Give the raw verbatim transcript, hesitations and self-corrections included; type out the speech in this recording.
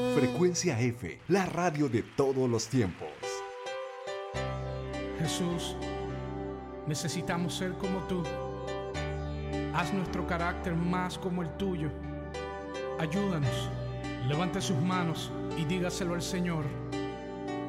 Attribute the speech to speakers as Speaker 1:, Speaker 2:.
Speaker 1: Frecuencia F, la radio de todos los tiempos.
Speaker 2: Jesús, necesitamos ser como tú. Haz nuestro carácter más como el tuyo. Ayúdanos. Levante sus manos y dígaselo al Señor.